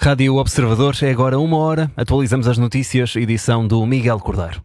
Rádio Observador, é agora 1h. Atualizamos as notícias, edição do Miguel Cordeiro.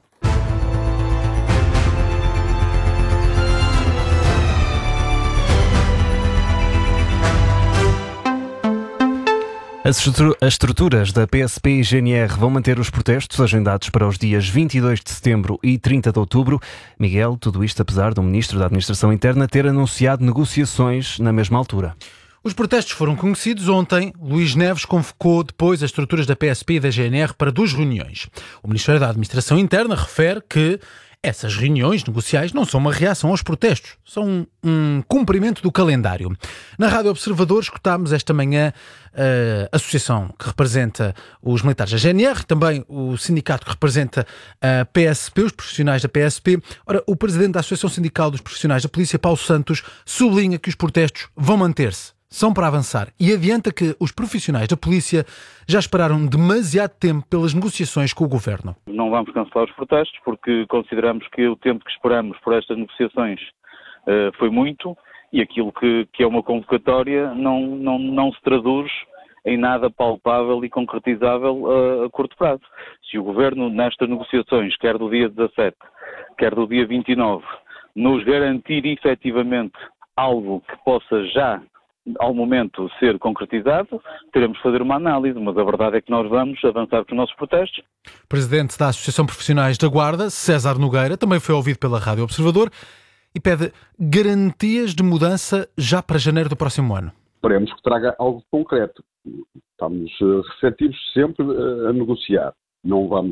As estruturas da PSP e GNR vão manter os protestos agendados para os dias 22 de setembro e 30 de outubro. Miguel, tudo isto apesar do Ministro da Administração Interna ter anunciado negociações na mesma altura. Os protestos foram conhecidos ontem. Luís Neves convocou depois as estruturas da PSP e da GNR para 2 reuniões. O Ministério da Administração Interna refere que essas reuniões negociais não são uma reação aos protestos, são um cumprimento do calendário. Na Rádio Observador escutámos esta manhã a associação que representa os militares da GNR, também o sindicato que representa a PSP, os profissionais da PSP. Ora, o presidente da Associação Sindical dos Profissionais da Polícia, Paulo Santos, sublinha que os protestos vão manter-se. São para avançar e adianta que os profissionais da polícia já esperaram demasiado tempo pelas negociações com o governo. Não vamos cancelar os protestos porque consideramos que o tempo que esperamos por estas negociações foi muito e aquilo que é uma convocatória não se traduz em nada palpável e concretizável a curto prazo. Se o governo nestas negociações, quer do dia 17, quer do dia 29, nos garantir efetivamente algo que possa já ao momento ser concretizado, teremos de fazer uma análise, mas a verdade é que nós vamos avançar com os nossos protestos. O presidente da Associação Profissionais da Guarda, César Nogueira, também foi ouvido pela Rádio Observador e pede garantias de mudança já para janeiro do próximo ano. Esperemos que traga algo concreto. Estamos receptivos sempre a negociar. Não vamos,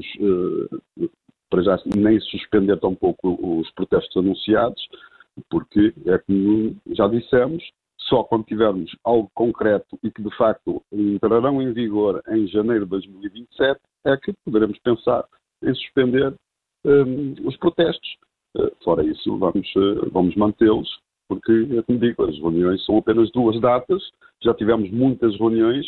para já, nem suspender tão pouco os protestos anunciados, porque, é como já dissemos, só quando tivermos algo concreto e que, de facto, entrarão em vigor em janeiro de 2027, é que poderemos pensar em suspender os protestos. Fora isso, vamos mantê-los, porque, é como digo, as reuniões são apenas 2 datas, já tivemos muitas reuniões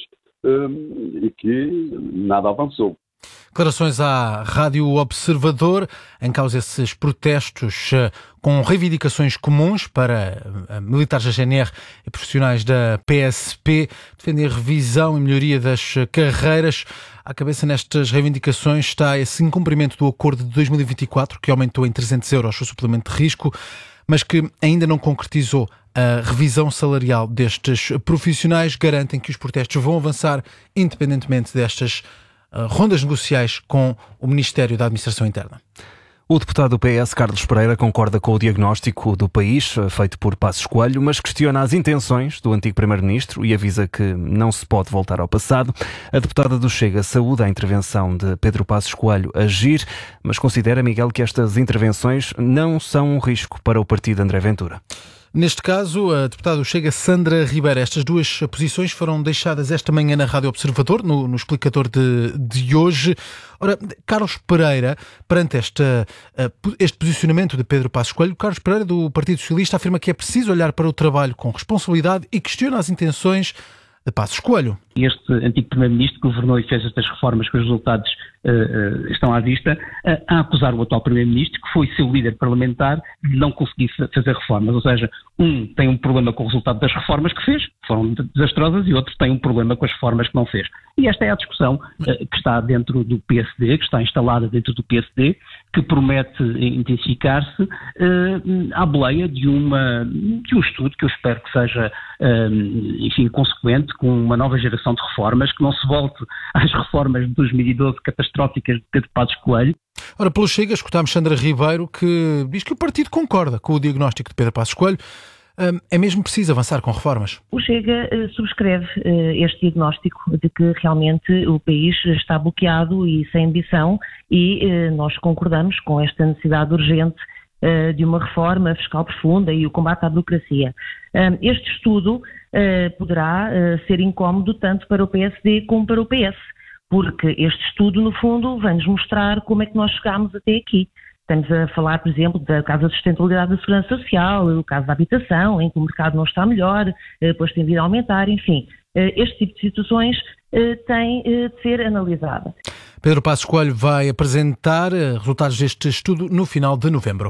e que nada avançou. Declarações à Rádio Observador, em causa esses protestos com reivindicações comuns para militares da GNR e profissionais da PSP, defendem a revisão e melhoria das carreiras. À cabeça nestas reivindicações está esse incumprimento do acordo de 2024, que aumentou em 300 euros o suplemento de risco, mas que ainda não concretizou a revisão salarial destes profissionais. Garantem que os protestos vão avançar independentemente destas rondas negociais com o Ministério da Administração Interna. O deputado do PS, Carlos Pereira, concorda com o diagnóstico do país feito por Passos Coelho, mas questiona as intenções do antigo primeiro-ministro e avisa que não se pode voltar ao passado. A deputada do Chega saúda a intervenção de Pedro Passos Coelho agir, mas considera, Miguel, que estas intervenções não são um risco para o partido de André Ventura. Neste caso, a deputada do Chega, Sandra Ribeiro, estas 2 posições foram deixadas esta manhã na Rádio Observador, no explicador de hoje. Ora, Carlos Pereira, perante este posicionamento de Pedro Passos Coelho, Carlos Pereira, do Partido Socialista, afirma que é preciso olhar para o trabalho com responsabilidade e questiona as intenções de Passos Coelho. Este antigo primeiro-ministro governou e fez estas reformas que os resultados estão à vista, a acusar o atual primeiro-ministro, que foi seu líder parlamentar, de não conseguir fazer reformas. Ou seja, tem um problema com o resultado das reformas que fez, que foram desastrosas, e outro tem um problema com as reformas que não fez. E esta é a discussão que está dentro do PSD, que está instalada dentro do PSD, que promete intensificar-se à boleia de um estudo que eu espero que seja, consequente, com uma nova geração de reformas, que não se volte às reformas de 2012 catastróficas de Pedro Passos Coelho. Ora, pelo Chega, escutámos Sandra Ribeiro, que diz que o partido concorda com o diagnóstico de Pedro Passos Coelho. É mesmo preciso avançar com reformas? O Chega subscreve este diagnóstico de que realmente o país está bloqueado e sem ambição, e nós concordamos com esta necessidade urgente de uma reforma fiscal profunda e o combate à burocracia. Este estudo poderá ser incómodo tanto para o PSD como para o PS, porque este estudo, no fundo, vai-nos mostrar como é que nós chegámos até aqui. Estamos a falar, por exemplo, da caso da sustentabilidade da segurança social, o caso da habitação, em que o mercado não está melhor, depois tem vindo a aumentar, enfim. Este tipo de situações tem de ser analisada. Pedro Passos Coelho vai apresentar resultados deste estudo no final de novembro.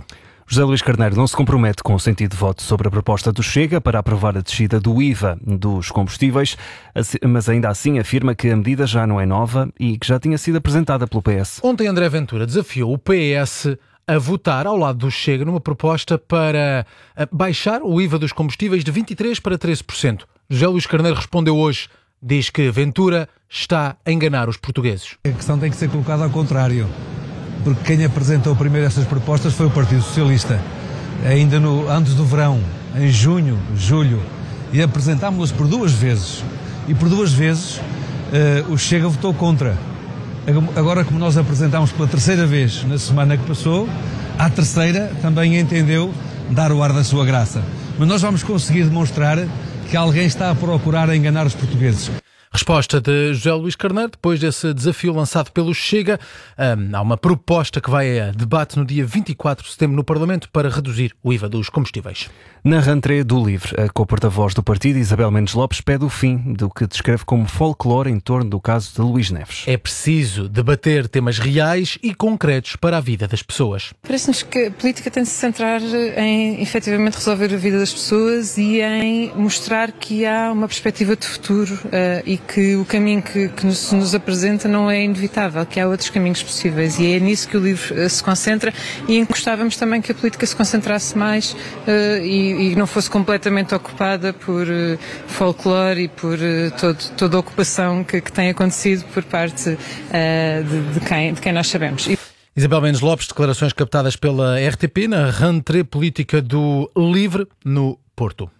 José Luís Carneiro não se compromete com o sentido de voto sobre a proposta do Chega para aprovar a descida do IVA dos combustíveis, mas ainda assim afirma que a medida já não é nova e que já tinha sido apresentada pelo PS. Ontem André Ventura desafiou o PS a votar ao lado do Chega numa proposta para baixar o IVA dos combustíveis de 23% para 13%. José Luís Carneiro respondeu hoje, diz que Ventura está a enganar os portugueses. A questão tem que ser colocada ao contrário, porque quem apresentou primeiro essas propostas foi o Partido Socialista, ainda antes do verão, em junho, julho, e apresentámos-las por duas vezes, e por duas vezes o Chega votou contra. Agora, como nós apresentámos pela terceira vez na semana que passou, à terceira também entendeu dar o ar da sua graça. Mas nós vamos conseguir demonstrar que alguém está a procurar enganar os portugueses. Resposta de José Luís Carneiro, depois desse desafio lançado pelo Chega. Há uma proposta que vai a debate no dia 24 de setembro no Parlamento para reduzir o IVA dos combustíveis. Na rentrée do LIVRE, a co-porta-voz do partido, Isabel Mendes Lopes, pede o fim do que descreve como folclore em torno do caso de Luís Neves. É preciso debater temas reais e concretos para a vida das pessoas. Parece-nos que a política tem de se centrar em efetivamente resolver a vida das pessoas e em mostrar que há uma perspectiva de futuro e que o caminho que nos apresenta não é inevitável, que há outros caminhos possíveis, e é nisso que o LIVRE se concentra, e gostávamos também que a política se concentrasse mais e não fosse completamente ocupada por folclore e por toda a ocupação que tem acontecido por parte de quem nós sabemos. Isabel Mendes Lopes, declarações captadas pela RTP na rentrée política do LIVRE no Porto.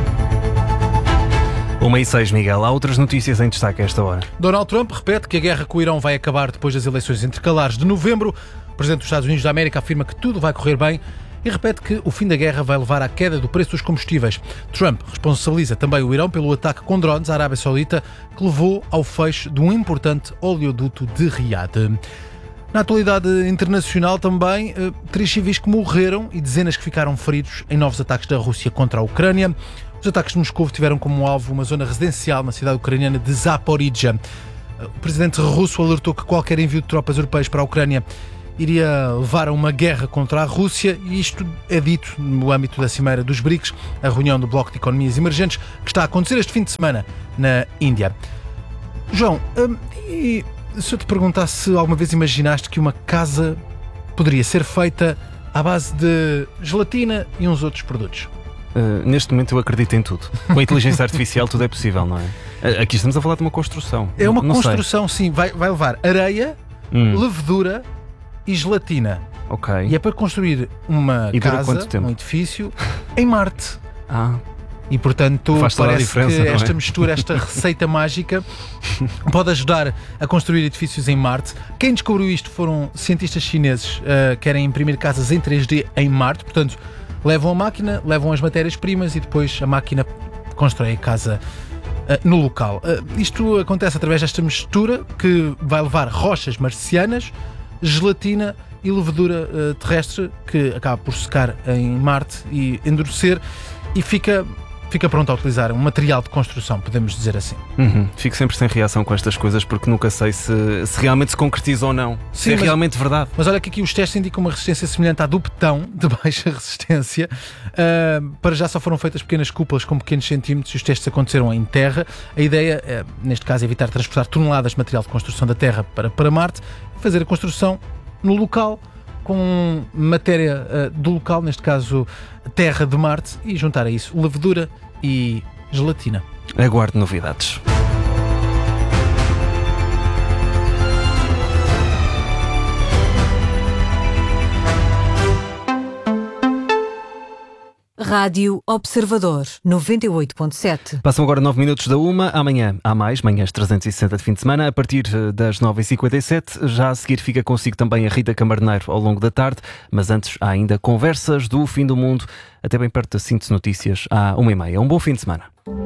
1h06, Miguel. Há outras notícias em destaque a esta hora. Donald Trump repete que a guerra com o Irão vai acabar depois das eleições intercalares de novembro. O presidente dos Estados Unidos da América afirma que tudo vai correr bem e repete que o fim da guerra vai levar à queda do preço dos combustíveis. Trump responsabiliza também o Irão pelo ataque com drones à Arábia Saudita, que levou ao fecho de um importante oleoduto de Riad. Na atualidade internacional também, 3 civis que morreram e dezenas que ficaram feridos em novos ataques da Rússia contra a Ucrânia. Os ataques de Moscou tiveram como alvo uma zona residencial na cidade ucraniana de Zaporizhia. O presidente russo alertou que qualquer envio de tropas europeias para a Ucrânia iria levar a uma guerra contra a Rússia, e isto é dito no âmbito da Cimeira dos BRICS, a reunião do Bloco de Economias Emergentes, que está a acontecer este fim de semana na Índia. João, e se eu te perguntasse se alguma vez imaginaste que uma casa poderia ser feita à base de gelatina e uns outros produtos? Neste momento eu acredito em tudo. Com a inteligência artificial tudo é possível, não é? Aqui estamos a falar de uma construção. É uma construção, sim. Vai levar areia, levedura e gelatina. Ok. E é para construir uma casa, um edifício, em Marte. E, portanto, parece que esta mistura, esta receita mágica pode ajudar a construir edifícios em Marte. Quem descobriu isto foram cientistas chineses que querem imprimir casas em 3D em Marte. Portanto, levam a máquina, levam as matérias-primas e depois a máquina constrói a casa no local. Isto acontece através desta mistura que vai levar rochas marcianas, gelatina e levedura terrestre, que acaba por secar em Marte e endurecer, e fica pronto a utilizar um material de construção, podemos dizer assim. Fico sempre sem reação com estas coisas, porque nunca sei se realmente se concretiza ou não. Se é realmente verdade. Mas olha que aqui os testes indicam uma resistência semelhante à do betão, de baixa resistência. Para já só foram feitas pequenas cúpulas com pequenos centímetros e os testes aconteceram em terra. A ideia, neste caso, é evitar transportar toneladas de material de construção da Terra para Marte, fazer a construção no local, com matéria do local, neste caso terra de Marte, e juntar a isso levedura e gelatina. Aguardo novidades. Rádio Observador 98.7. Passam agora 9 minutos da 1. Amanhã há mais, manhãs 360 de fim de semana, a partir das 9h57. Já a seguir fica consigo também a Rita Camarneiro ao longo da tarde, mas antes há ainda conversas do fim do mundo, até bem perto da síntese notícias à 1h30. Um bom fim de semana.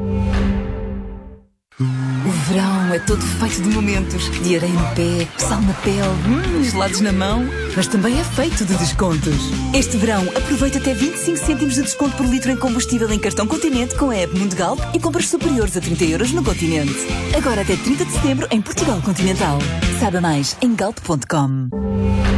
O verão é todo feito de momentos, de areia no pé, sal na pele, gelados na mão, mas também é feito de descontos. Este verão aproveita até 25 cêntimos de desconto por litro em combustível em cartão Continente com a app Mundo Galp e compras superiores a 30 € no Continente. Agora até 30 de setembro em Portugal Continental. Saiba mais em galp.com.